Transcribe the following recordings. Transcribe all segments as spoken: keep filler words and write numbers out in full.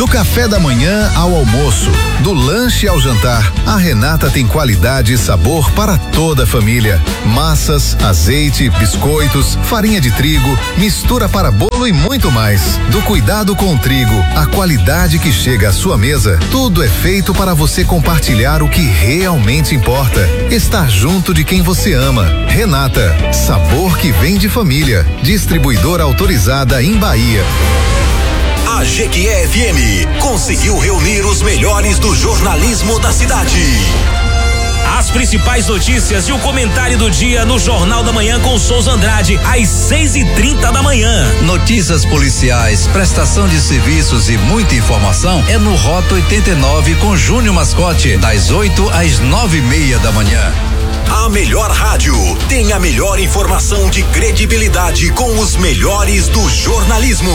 Do café da manhã ao almoço, do lanche ao jantar, a Renata tem qualidade e sabor para toda a família. Massas, azeite, biscoitos, farinha de trigo, mistura para bolo e muito mais. Do cuidado com o trigo, a qualidade que chega à sua mesa, tudo é feito para você compartilhar o que realmente importa. Estar junto de quem você ama. Renata, sabor que vem de família. Distribuidora autorizada em Bahia. A Jequié F M conseguiu reunir os melhores do jornalismo da cidade. As principais notícias e o comentário do dia no Jornal da Manhã com Souza Andrade, às seis e trinta da manhã. Notícias policiais, prestação de serviços e muita informação é no Rota oitenta e nove com Júnior Mascote, das oito às nove e meia da manhã. A melhor rádio tem a melhor informação de credibilidade com os melhores do jornalismo.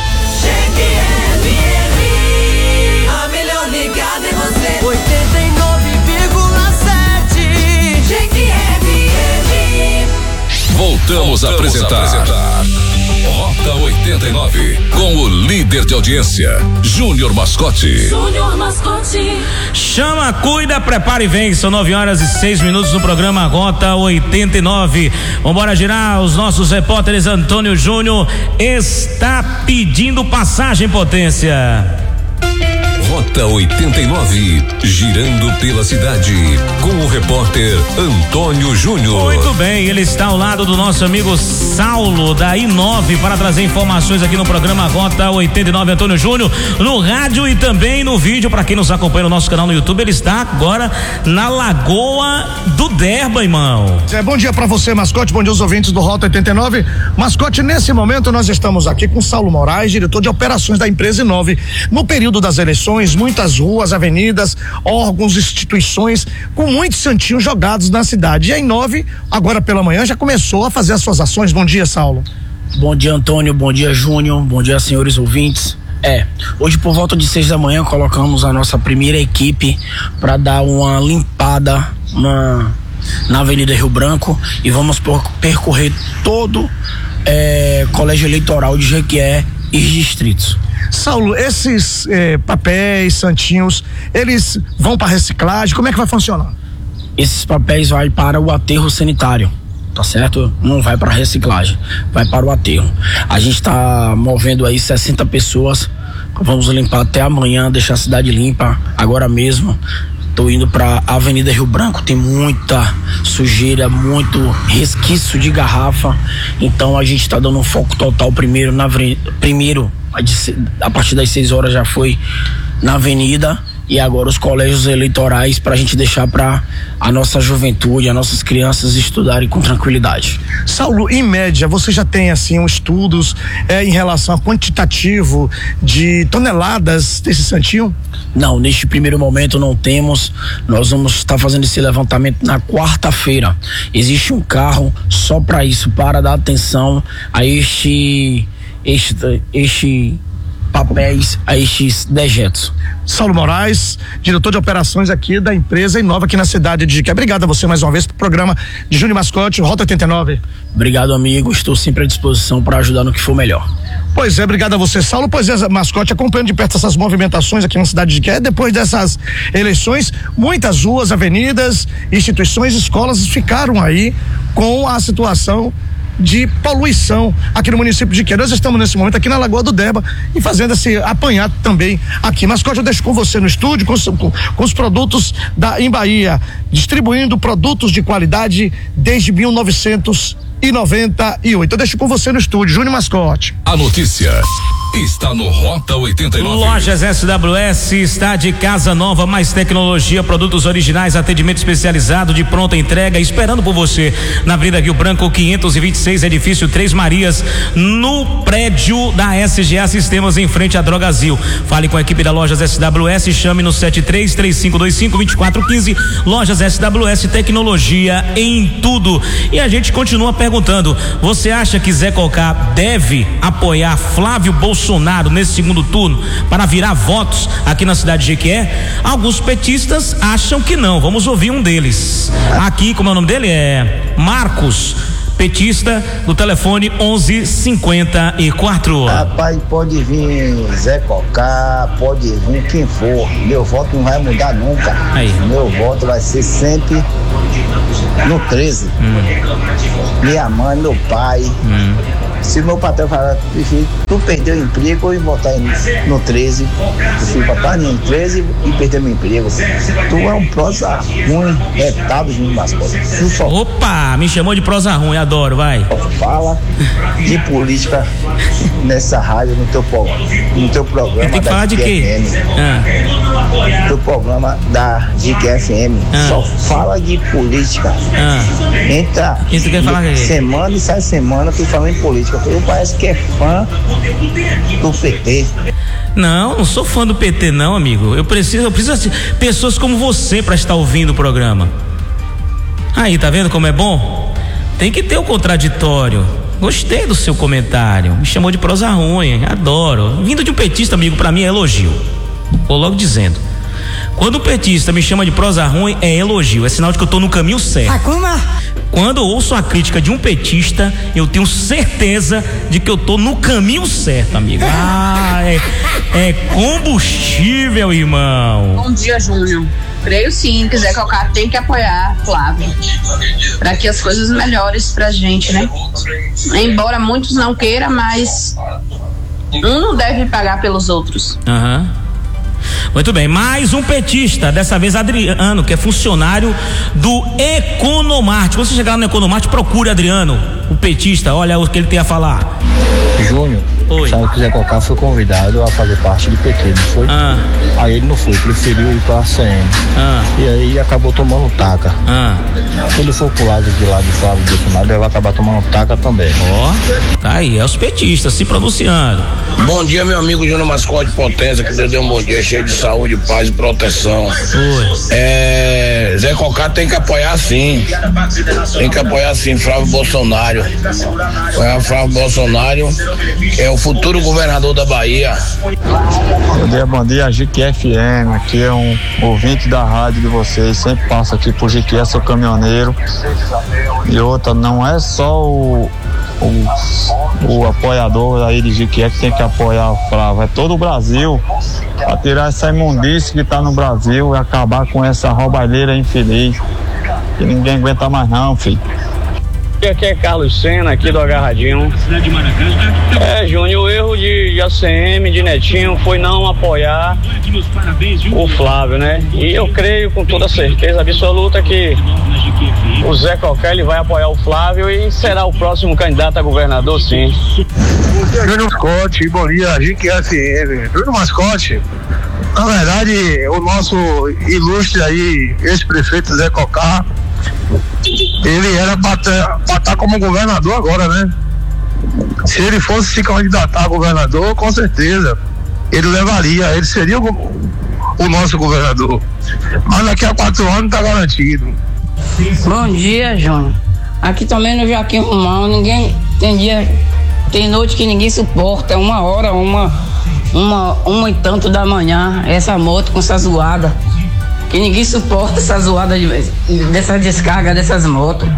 A melhor ligada em você. oitenta e nove vírgula sete. G Q F M. Voltamos, Voltamos a apresentar, a apresentar Rota oitenta e nove com o líder de audiência, Júnior Mascote. Júnior Mascote. Chama, cuida, prepara e vem. São nove horas e seis minutos no programa Rota oitenta e nove. Vambora girar os nossos repórteres. Antônio Júnior está pedindo passagem, potência. Rota oitenta e nove, girando pela cidade, com o repórter Antônio Júnior. Muito bem, ele está ao lado do nosso amigo Saulo, da I nove, para trazer informações aqui no programa Rota oitenta e nove. Antônio Júnior, no rádio e também no vídeo, para quem nos acompanha no nosso canal no YouTube. Ele está agora na Lagoa do Derba, irmão. É, bom dia para você, Mascote, bom dia aos ouvintes do Rota oitenta e nove. Mascote, nesse momento nós estamos aqui com Saulo Moraes, diretor de operações da empresa I nove. No período das eleições, muitas ruas, avenidas, órgãos, instituições com muitos santinhos jogados na cidade. E a I nove, agora pela manhã, já começou a fazer as suas ações. Bom dia, Saulo. Bom dia, Antônio, bom dia, Júnior, bom dia, senhores ouvintes. É, hoje por volta de seis da manhã colocamos a nossa primeira equipe para dar uma limpada na, na Avenida Rio Branco e vamos por, percorrer todo é, colégio eleitoral de Jequié e distritos. Saulo, esses eh, papéis, santinhos, eles vão para reciclagem? Como é que vai funcionar? Esses papéis vai para o aterro sanitário, tá certo? Não vai para reciclagem, vai para o aterro. A gente está movendo aí sessenta pessoas, vamos limpar até amanhã, deixar a cidade limpa agora mesmo. Tô indo pra Avenida Rio Branco, tem muita sujeira, muito resquício de garrafa, então a gente tá dando um foco total primeiro na primeiro a partir das seis horas já foi na avenida e agora os colégios eleitorais pra gente deixar pra a nossa juventude, as nossas crianças estudarem com tranquilidade. Saulo, em média, você já tem assim um estudos é, em relação a quantitativo de toneladas desse santinho? Não, neste primeiro momento não temos. Nós vamos estar fazendo esse levantamento na quarta-feira. Existe um carro só para isso, para dar atenção a este este, este papéis, a estes dejetos. Saulo Moraes, diretor de operações aqui da empresa I nove aqui na cidade de Jequié. Obrigado a você mais uma vez pro programa de Júnior Mascote, Rota oitenta e nove. Obrigado, amigo. Estou sempre à disposição para ajudar no que for melhor. Pois é, obrigado a você, Saulo. Pois é, Mascote, acompanhando de perto essas movimentações aqui na cidade de Jequié. Depois dessas eleições, muitas ruas, avenidas, instituições, escolas ficaram aí com a situação de poluição aqui no município de Jequié. Nós estamos nesse momento aqui na Lagoa do Derba e fazendo esse apanhado também aqui. Mascote, eu deixo com você no estúdio, com, com, com os produtos da Em Bahia, distribuindo produtos de qualidade desde mil novecentos e noventa e oito. Eu deixo com você no estúdio, Júnior Mascote. A notícia está no Rota oitenta e nove. Lojas S W S está de casa nova, mais tecnologia, produtos originais, atendimento especializado de pronta entrega, esperando por você na Avenida Rio Branco quinhentos e vinte e seis, edifício Três Marias, no prédio da S G A Sistemas, em frente à Drogazil. Fale com a equipe da Lojas S W S, chame no sete três três cinco dois cinco dois quatro um cinco. Lojas S W S, tecnologia em tudo. E a gente continua perguntando: você acha que Zé Cocá deve apoiar Flávio Bolsonaro Bolsonaro nesse segundo turno para virar votos aqui na cidade de Jequié? Alguns petistas acham que não. Vamos ouvir um deles. Aqui, como é o nome dele? É Marcos. Petista, no telefone onze cinquenta e quatro. Rapaz, pode vir Zé Cocá, pode vir quem for. Meu voto não vai mudar nunca. Aí. Meu voto vai ser sempre no treze. Hum. Minha mãe, meu pai. Hum. Se meu patrão falar, prefiro tu perder o emprego e botar no treze, prefiro botar no treze e perder meu emprego. Tu é um prosa ruim, retado de mascote. Só... Opa, me chamou de prosa ruim, adoro, vai. Fala de política nessa rádio, no teu, no teu programa. Tem que da falar de quê? Ah. Teu programa da G Q F M. Ah. Só fala de política. Ah. Entra Isso quer falar semana e sai semana tu falando em política. Eu parece que é fã do P T. Não, não sou fã do P T não, amigo. Eu preciso, eu preciso de pessoas como você para estar ouvindo o programa. Aí, tá vendo como é bom? Tem que ter o contraditório. Gostei do seu comentário. Me chamou de prosa ruim, adoro. Vindo de um petista, amigo, pra mim é elogio. Vou logo dizendo. Quando um petista me chama de prosa ruim, é elogio. É sinal de que eu tô no caminho certo. Akuma. Quando eu ouço a crítica de um petista, eu tenho certeza de que eu tô no caminho certo, amigo. Ah, é, é combustível, irmão. Bom dia, Júnior. Creio sim que Zé Cocá tem que apoiar Flávio para que as coisas melhores pra gente, né? Embora muitos não queiram, mas um não deve pagar pelos outros. Aham. Uhum. Muito bem, mais um petista, dessa vez Adriano, que é funcionário do Economarte. Quando você chegar lá no Economarte, procure Adriano, o petista, olha o que ele tem a falar. Júnior, Oi. Sabe que o Zé Cocá foi convidado a fazer parte do P T, não foi? Ah. Aí ele não foi, preferiu ir pra A C M. Ah. E aí acabou tomando taca. Ah. Se ele for pro lado de lá de Flávio Bolsonaro, ele vai acabar tomando taca também. Ó, oh, tá aí, é os petistas se pronunciando. Bom dia, meu amigo Júnior Mascote Potência, que Deus dê um bom dia, cheio de saúde, paz e proteção. Oi. É, Zé Cocá tem que apoiar sim. Tem que apoiar sim Flávio Bolsonaro. É, Flávio Bolsonaro é o futuro governador da Bahia. Bom dia, bom dia, G Q F M, aqui é um ouvinte da rádio de vocês, sempre passo aqui por G Q, sou caminhoneiro. E outra, não é só o, o, o apoiador aí de G Q que tem que apoiar o Flávio, é todo o Brasil, para tirar essa imundície que tá no Brasil e acabar com essa roubalheira infeliz, que ninguém aguenta mais não, filho. Aqui é Carlos Sena, aqui do Agarradinho. É, Júnior, o erro de, de A C M, de Netinho, foi não apoiar o Flávio, né? E eu creio com toda certeza absoluta que o Zé Cocá, ele vai apoiar o Flávio e será o próximo candidato a governador, sim. Júnior Mascote, bom dia, G Q F M. Júnior Mascote, na verdade, o nosso ilustre aí, ex-prefeito Zé Cocá, ele era para estar como governador agora, né? Se ele fosse se candidatar a governador, com certeza ele levaria, ele seria o, o nosso governador. Mas daqui a quatro anos tá garantido. Bom dia, Júnior. Aqui também no Joaquim Romão, ninguém tem dia, tem noite que ninguém suporta, uma hora, uma, uma, uma e tanto da manhã, essa moto com essa zoada. Que ninguém suporta essa zoada de, dessa descarga dessas motos.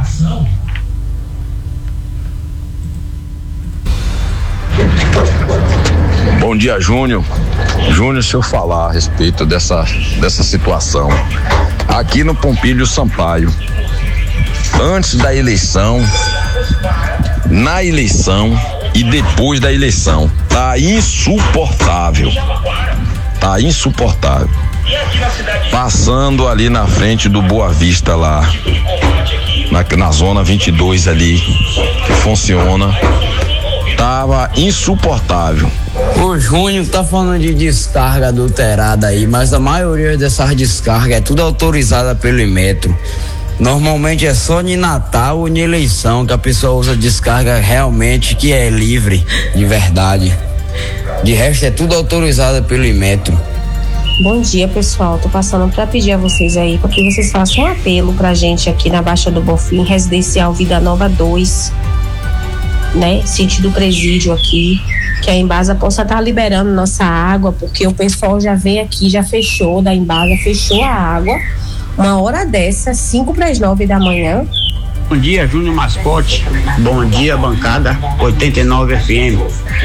Bom dia, Júnior. Júnior, se eu falar a respeito dessa, dessa situação, aqui no Pompílio Sampaio, antes da eleição, na eleição e depois da eleição, tá insuportável. Tá insuportável. Passando ali na frente do Boa Vista lá, na, na zona vinte e dois ali, que funciona, tava insuportável. O Júnior tá falando de descarga adulterada aí, mas a maioria dessas descargas é tudo autorizada pelo Imetro. Normalmente é só de Natal ou de eleição que a pessoa usa descarga realmente que é livre, de verdade. De resto é tudo autorizado pelo Imetro. Bom dia, pessoal. Tô passando para pedir a vocês aí para que vocês façam um apelo pra gente aqui na Baixa do Bonfim, Residencial Vida Nova dois, né? Sentido presídio aqui, que a Embasa possa estar tá liberando nossa água, porque o pessoal já vem aqui, já fechou da Embasa, fechou a água, uma hora dessa, cinco para as nove da manhã, Bom dia, Júnior Mascote. Bom dia, bancada oitenta e nove F M.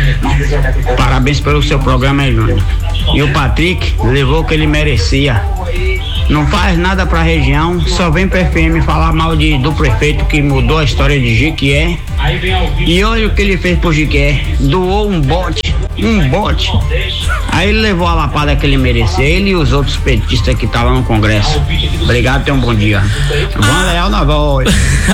Parabéns pelo seu programa, Júnior. E o Patrick levou o que ele merecia. Não faz nada pra região, só vem pro F M falar mal de, do prefeito que mudou a história de Jequié. E olha o que ele fez pro Jequié. Doou um bote, um bote. Aí ele levou a lapada que ele merecia, ele e os outros petistas que estavam no Congresso. Obrigado, tenha um bom dia. Vamos Leal na voz.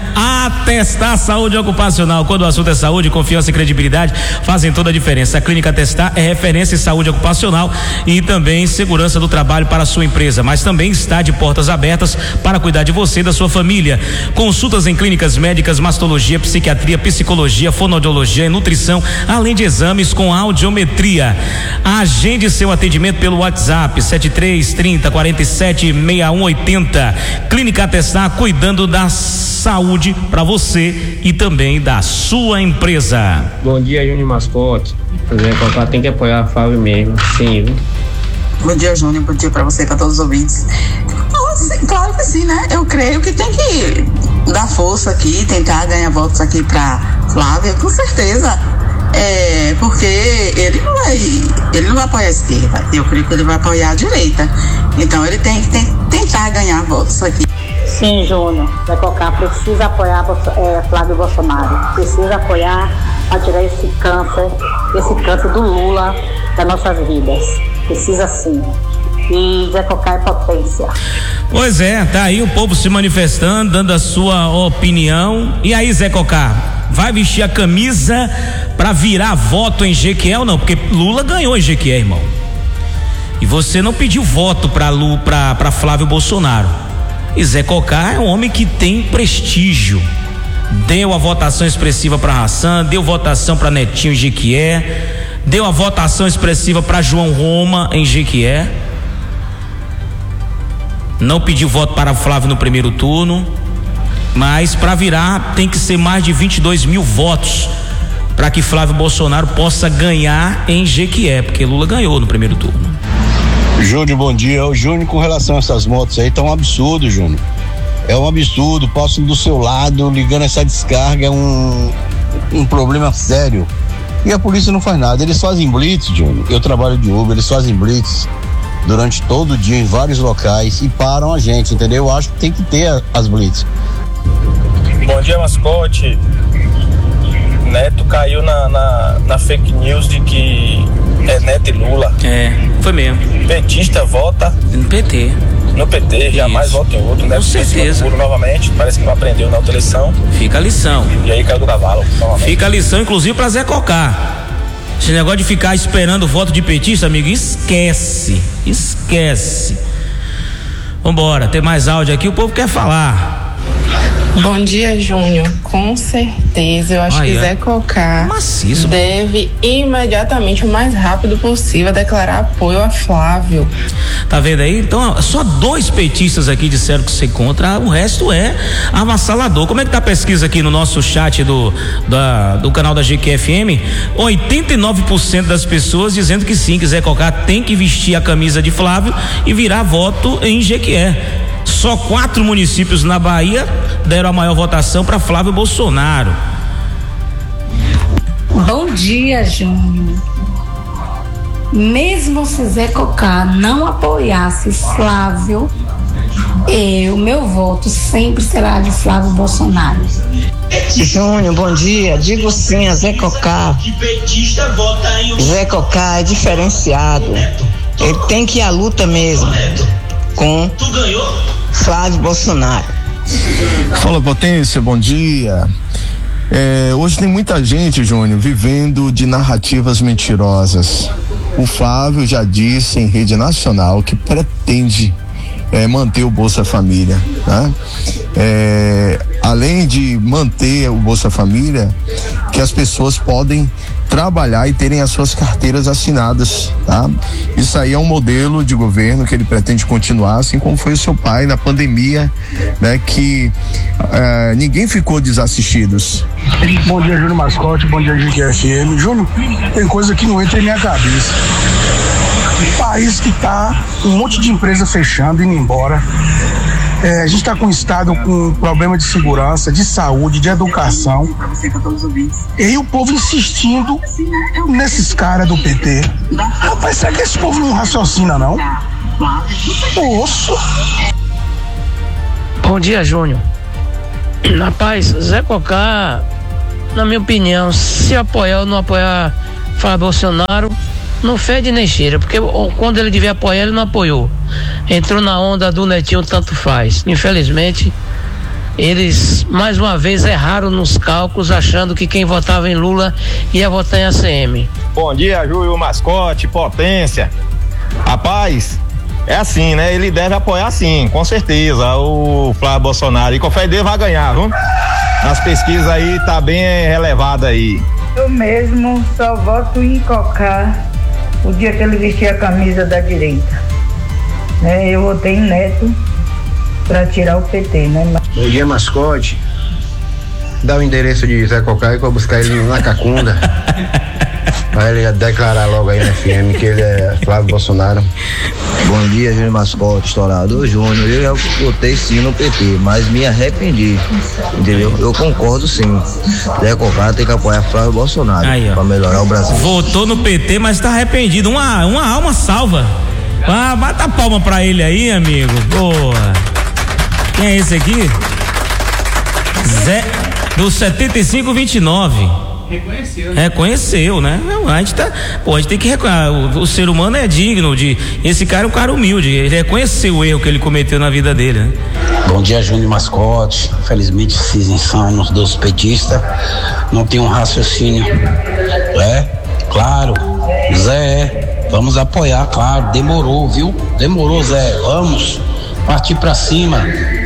Atestar Saúde Ocupacional. Quando o assunto é saúde, confiança e credibilidade fazem toda a diferença. A Clínica Atestar é referência em saúde ocupacional e também segurança do trabalho para a sua empresa, mas também está de portas abertas para cuidar de você e da sua família. Consultas em clínicas médicas, mastologia, psiquiatria, psicologia, fonoaudiologia e nutrição, além de exames com audiometria. Agende seu atendimento pelo WhatsApp sete três trinta, quarenta e sete, sessenta e um oitenta. Clínica Atestar, cuidando da saúde para você e também da sua empresa. Bom dia, Júnior Mascote. Zé Cocá tem que apoiar a Flávio mesmo, sim, viu? Bom dia, Júnior. Bom dia para você e para todos os ouvintes. Sim, claro que sim, né? Eu creio que tem que dar força aqui, tentar ganhar votos aqui para Flávia, com certeza. É, porque ele não vai, ele não vai apoiar a esquerda. Eu creio que ele vai apoiar a direita. Então ele tem que tem, tentar ganhar votos aqui. Sim, Júnior, Zé Cocá precisa apoiar é, Flávio Bolsonaro, precisa apoiar para tirar esse câncer, esse câncer do Lula das nossas vidas, precisa sim. E Zé Cocá é potência. Pois é, tá aí o povo se manifestando, dando a sua opinião. E aí, Zé Cocá, vai vestir a camisa pra virar voto em Jequié ou não? Porque Lula ganhou em Jequié, irmão. E você não pediu voto pra, Lu, pra, pra Flávio Bolsonaro. E Zé Cocá é um homem que tem prestígio. Deu a votação expressiva para Hassan, deu votação para Netinho em Jequié, deu a votação expressiva para João Roma em Jequié. Não pediu voto para Flávio no primeiro turno, mas para virar tem que ser mais de vinte e dois mil votos para que Flávio Bolsonaro possa ganhar em Jequié, porque Lula ganhou no primeiro turno. Júnior, bom dia. O Júnior, com relação a essas motos aí, tá um absurdo, Júnior. É um absurdo, passo do seu lado, ligando essa descarga, é um, um problema sério. E a polícia não faz nada, eles fazem blitz, Júnior. Eu trabalho de Uber, eles fazem blitz durante todo o dia em vários locais e param a gente, entendeu? Eu acho que tem que ter as blitz. Bom dia, Mascote. Neto caiu na, na, na fake news de que é Neto e Lula. É, foi mesmo. Petista vota no P T. No P T, jamais vota em outro, né? Com certeza. Muro novamente, parece que não aprendeu na outra eleição. Fica a lição. E aí caiu do cavalo. Novamente. Fica a lição, inclusive, pra Zé Cocá. Esse negócio de ficar esperando voto de petista, amigo, esquece. Esquece. Vambora, tem mais áudio aqui, o povo quer falar. Bom dia, Júnior. Com certeza, eu acho ah, que é. Zé Cocá Maciço. deve imediatamente, o mais rápido possível, declarar apoio a Flávio. Tá vendo aí? Então, só dois petistas aqui disseram que você contra, o resto é avassalador. Como é que tá a pesquisa aqui no nosso chat do, da, do canal da G Q F M? oitenta e nove por cento das pessoas dizendo que sim, que Zé Cocá tem que vestir a camisa de Flávio e virar voto em Jequié. Só quatro municípios na Bahia deram a maior votação para Flávio Bolsonaro. Bom dia, Júnior. Mesmo se Zé Cocá não apoiasse Flávio, eu, meu voto sempre será de Flávio Bolsonaro. Júnior, bom dia. Digo sim a Zé Cocá. Zé Cocá é diferenciado. Ele tem que ir à luta mesmo com Flávio Bolsonaro. Fala, potência, bom dia. É, hoje tem muita gente, Júnior, vivendo de narrativas mentirosas. O Flávio já disse em rede nacional que pretende é, manter o Bolsa Família, né? É, além de manter o Bolsa Família, que as pessoas podem trabalhar e terem as suas carteiras assinadas, tá? Isso aí é um modelo de governo que ele pretende continuar, assim como foi o seu pai na pandemia, né? Que uh, ninguém ficou desassistidos. Bom dia, Júnior Mascote, bom dia, G Q F M. Júnior, tem coisa que não entra em minha cabeça. País que está um monte de empresa fechando, indo embora. É, a gente está com um estado com problema de segurança, de saúde, de educação. E aí o povo insistindo nesses caras do P T. Rapaz, será que esse povo não raciocina, não? Osso. Bom dia, Júnior. Rapaz, Zé Cocá, na minha opinião, se apoiar ou não apoiar Flávio Bolsonaro, não fede nem cheira, porque quando ele devia apoiar, ele não apoiou. Entrou na onda do Netinho, tanto faz. Infelizmente, eles mais uma vez erraram nos cálculos, achando que quem votava em Lula ia votar em A C M. Bom dia, Júlio Mascote, potência. Rapaz, é assim, né? Ele deve apoiar sim, com certeza, o Flávio Bolsonaro. E com fé dele vai ganhar, viu? Nas pesquisas aí tá bem relevado aí. Eu mesmo só voto em Cocá o dia que ele vestir a camisa da direita. Né? Eu votei em Neto para tirar o P T, né? Bom dia, Mascote. Dá o endereço de Zé Cocá e vou buscar ele na Cacunda. Pra ele declarar logo aí na F M que ele é Flávio Bolsonaro. Bom dia, Júnior Mascote, estourado. Ô, Júnior, eu já votei sim no P T, mas me arrependi, entendeu? Eu concordo sim. Zé Cocá tem que apoiar Flávio Bolsonaro aí, pra melhorar o Brasil. Votou no P T, mas tá arrependido. Uma, uma alma salva. Ah, bata a palma pra ele aí, amigo. Boa. Quem é esse aqui? Zé, do setenta e cinco vinte e nove. Reconheceu, né? Reconheceu, né? A gente tá, pô, a gente tem que reconhecer, o, o ser humano é digno de, esse cara é um cara humilde, ele reconheceu o erro que ele cometeu na vida dele, né? Bom dia, Júnior Mascote. Felizmente esses são os dos petistas, não tem um raciocínio, é, claro, Zé, vamos apoiar, claro, demorou, viu? Demorou, Zé, vamos partir pra cima.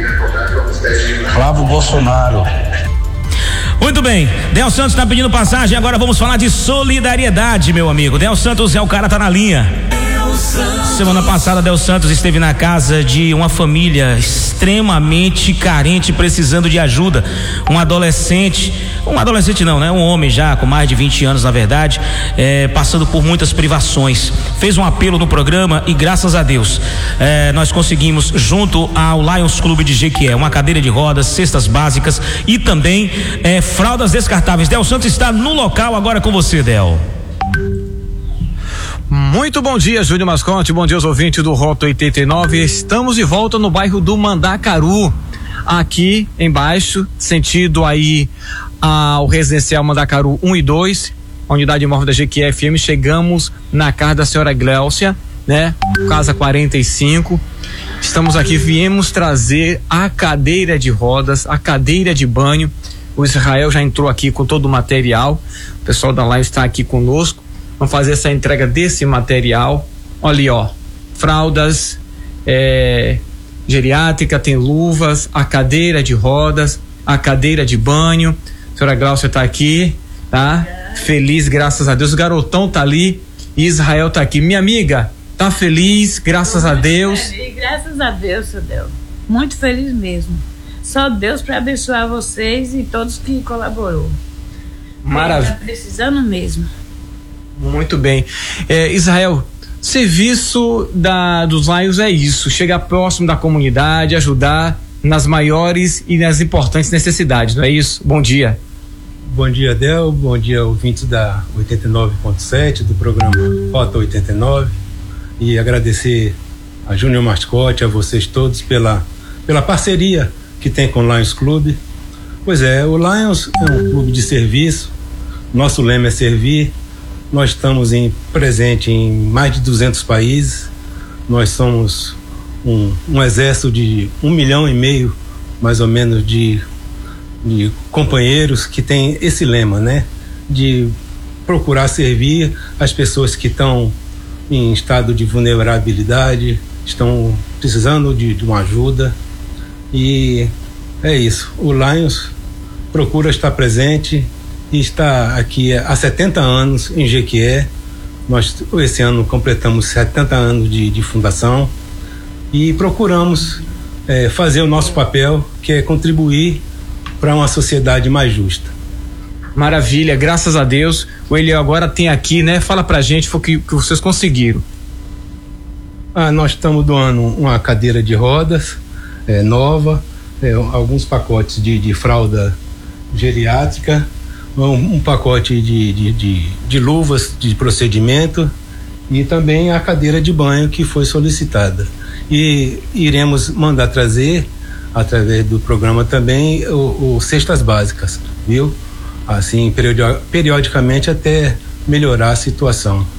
Flávio Bolsonaro. Muito bem, Del Santos tá pedindo passagem, agora vamos falar de solidariedade, meu amigo. Del Santos é o cara, tá na linha. Semana passada, Del Santos esteve na casa de uma família extremamente carente, precisando de ajuda. Um adolescente, um adolescente não, né? Um homem já com mais de vinte anos, na verdade, é, passando por muitas privações. Fez um apelo no programa e graças a Deus é, nós conseguimos, junto ao Lions Clube de Jequié, uma cadeira de rodas, cestas básicas e também é, fraldas descartáveis. Del Santos está no local agora com você, Del. Muito bom dia, Júnior Mascote, bom dia aos ouvintes do Rota oitenta e nove. Estamos de volta no bairro do Mandacaru, aqui embaixo, sentido aí ao residencial Mandacaru um e dois, a unidade móvel da G Q F M. Chegamos na casa da senhora Gléucia, né? Casa quarenta e cinco. Estamos aqui, viemos trazer a cadeira de rodas, a cadeira de banho. O Israel já entrou aqui com todo o material, o pessoal da live está aqui conosco. Vamos fazer essa entrega desse material. Olha ali, ó, fraldas é, geriátrica, tem luvas, a cadeira de rodas, a cadeira de banho. A senhora Gláucia tá aqui, tá? Feliz, graças a Deus. O garotão tá ali e Israel tá aqui. Minha amiga, tá feliz, graças a Deus. Feliz, graças a Deus, seu Deus. Muito feliz mesmo. Só Deus para abençoar vocês e todos que colaborou. Maravilha. Tá precisando mesmo. Muito bem. É, Israel, serviço da, dos Lions é isso, chegar próximo da comunidade, ajudar nas maiores e nas importantes necessidades, não é isso? Bom dia. Bom dia, Del, bom dia, ouvintes da oitenta e nove ponto sete, do programa Rota oitenta e nove, e agradecer a Júnior Mascote, a vocês todos pela, pela parceria que tem com o Lions Clube. Pois é, o Lions é um clube de serviço, nosso lema é servir. Nós estamos em, presente em mais de duzentos países. Nós somos um, um exército de um milhão e meio, mais ou menos, de, de companheiros que tem esse lema, né? De procurar servir as pessoas que estão em estado de vulnerabilidade, estão precisando de, de uma ajuda. E é isso. O Lions procura estar presente e está aqui há setenta anos em Jequié. Nós esse ano completamos setenta anos de, de fundação e procuramos é, fazer o nosso papel, que é contribuir para uma sociedade mais justa. Maravilha, graças a Deus. O Eliel agora tem aqui, né? Fala pra gente o que, que vocês conseguiram. Ah, nós estamos doando uma cadeira de rodas é, nova, é, alguns pacotes de, de fralda geriátrica, um, um pacote de, de, de, de luvas de procedimento e também a cadeira de banho que foi solicitada. E iremos mandar trazer, através do programa também, o, o cestas básicas, viu? Assim, periodi- periodicamente até melhorar a situação.